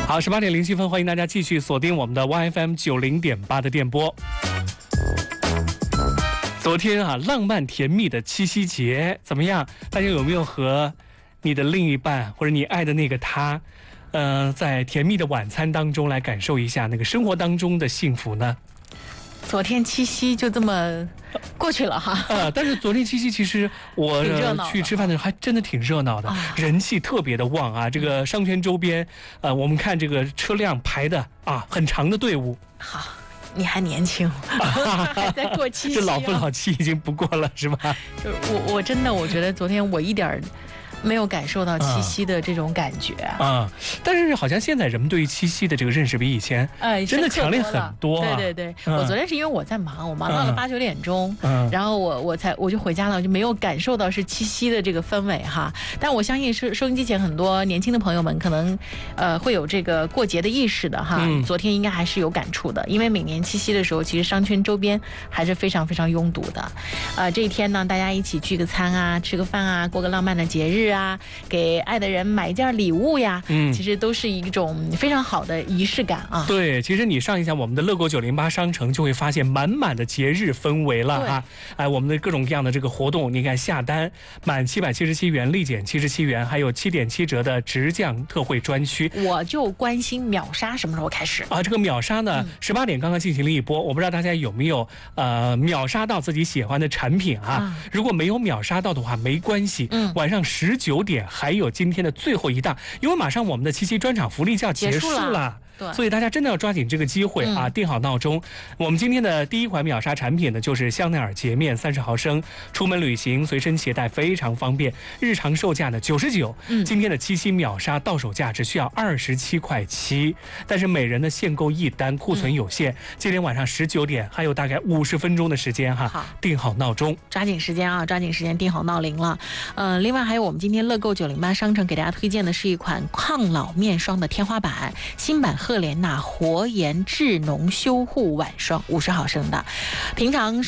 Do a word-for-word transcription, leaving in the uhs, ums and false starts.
好，十八点零七分，欢迎大家继续锁定我们的 Y F M 九零点八的电波。昨天啊，浪漫甜蜜的七夕节怎么样？大家有没有和你的另一半或者你爱的那个他，呃，在甜蜜的晚餐当中来感受一下那个生活当中的幸福呢？ 昨天七夕就这么过去了哈。 呃，但是昨天七夕其实我、呃、去吃饭的时候还真的挺热闹的，啊、人气特别的旺啊！这个商圈周边，呃，我们看这个车辆排的啊很长的队伍。 好。你还年轻，还在过七夕、哦， 这老夫老妻已经不过了，是吧？ 就我我真的我觉得昨天我一点没有感受到七夕的这种感觉啊、 啊！但是好像现在人们对于七夕的这个认识比以前哎真的强烈很多、啊。 对对对，嗯、我昨天是因为我在忙，我忙到了八九点钟， 嗯， 然后我我才我就回家了，我就没有感受到是七夕的这个氛围哈。但我相信是收音机前很多年轻的朋友们可能呃会有这个过节的意识的哈。嗯、昨天应该还是有感触的，因为每年七夕的时候，其实商圈周边还是非常非常拥堵的。呃，这一天呢，大家一起聚个餐啊，吃个饭啊，过个浪漫的节日啊，给爱的人买一件礼物呀，嗯，其实都是一种非常好的仪式感啊。 对，其实你上一下我们的乐购九零八商城，就会发现满满的节日氛围了啊！哎，我们的各种各样的这个活动，你看下单满七百七十七元立减七十七元，还有七点七折的直降特惠专区。 我就关心秒杀什么时候开始啊？这个秒杀呢，十八点刚刚进行了一波，我不知道大家有没有呃秒杀到自己喜欢的产品啊？啊如果没有秒杀到的话，没关系，嗯，晚上十九点还有。有今天的最后一档，因为马上我们的七夕专场福利就要结束了。所以大家真的要抓紧这个机会啊！嗯、定好闹钟。我们今天的第一款秒杀产品呢，就是香奈儿洁面三十毫升，出门旅行随身携带非常方便。日常售价呢九十九，今天的七夕秒杀到手价只需要二十七块七，但是每人的限购一单，库存有限。嗯、今天晚上十九点还有大概五十分钟的时间哈，好，定好闹钟， 抓紧时间啊，抓紧时间定好闹铃了。呃，另外还有我们今天乐购九零八商城给大家推荐的是一款抗老面霜的天花板，新版。赫莲娜活颜智浓修护晚霜五十毫升的，平常